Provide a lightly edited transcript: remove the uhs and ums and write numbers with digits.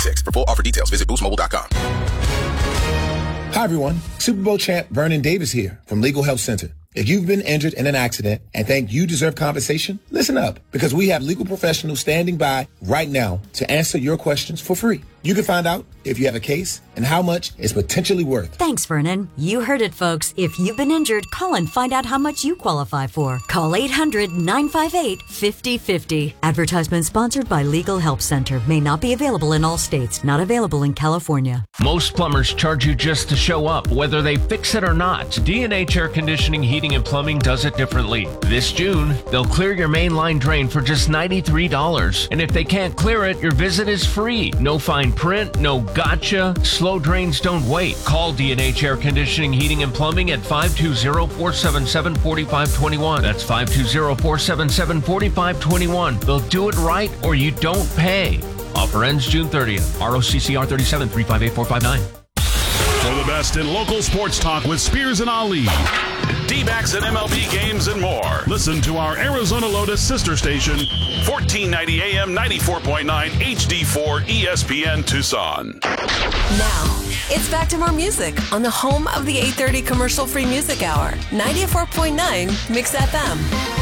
2026. For full offer details, visit boostmobile.com. Hi, everyone. Super Bowl champ Vernon Davis here from Legal Help Center. If you've been injured in an accident and think you deserve compensation, listen up, because we have legal professionals standing by right now to answer your questions for free. You can find out if you have a case and how much it's potentially worth. Thanks, Vernon. You heard it, folks. If you've been injured, call and find out how much you qualify for. Call 800-958-5050. Advertisement sponsored by Legal Help Center. May not be available in all states. Not available in California. Most plumbers charge you just to show up, whether they fix it or not. D&H Air Conditioning, Heating, and Plumbing does it differently. This June, they'll clear your main line drain for just $93. And if they can't clear it, your visit is free. No fine print, no gotcha. Slow drains don't wait. Call D&H Air Conditioning, Heating, and Plumbing at 520-477-4521. That's 520-477-4521. They'll do it right or you don't pay. Offer ends June 30th. ROCCR 37 358-459. For the best in local sports talk with Spears and Ali, D-backs and MLB games and more. Listen to our Arizona Lotus sister station, 1490 AM 94.9 HD4 ESPN Tucson. Now, it's back to more music on the home of the 8:30 commercial-free music hour, 94.9 Mix FM.